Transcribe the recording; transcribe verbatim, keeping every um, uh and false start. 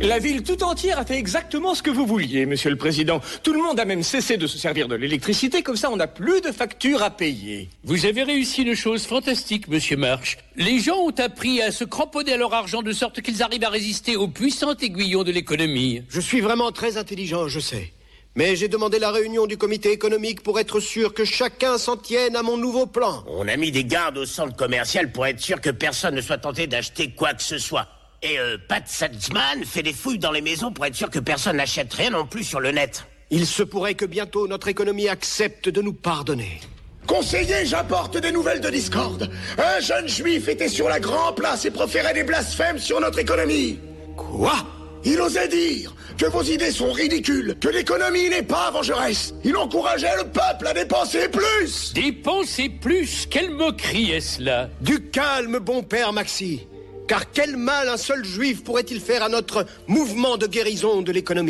La ville tout entière a fait exactement ce que vous vouliez, monsieur le président. Tout le monde a même cessé de se servir de l'électricité, comme ça on n'a plus de factures à payer. Vous avez réussi une chose fantastique, monsieur March. Les gens ont appris à se cramponner à leur argent de sorte qu'ils arrivent à résister aux puissants aiguillons de l'économie. Je suis vraiment très intelligent, je sais. Mais j'ai demandé la réunion du comité économique pour être sûr que chacun s'en tienne à mon nouveau plan. On a mis des gardes au centre commercial pour être sûr que personne ne soit tenté d'acheter quoi que ce soit. Et euh, Pat Saltzman fait des fouilles dans les maisons pour être sûr que personne n'achète rien non plus sur le net. Il se pourrait que bientôt notre économie accepte de nous pardonner. Conseiller, j'apporte des nouvelles de discorde. Un jeune juif était sur la grande place et proférait des blasphèmes sur notre économie. Quoi ? Il osait dire que vos idées sont ridicules, que l'économie n'est pas vengeresse. Il encourageait le peuple à dépenser plus. Dépenser plus ? Quelle moquerie est-ce là ? Du calme, bon père Maxi. Car quel mal un seul juif pourrait-il faire à notre mouvement de guérison de l'économie ?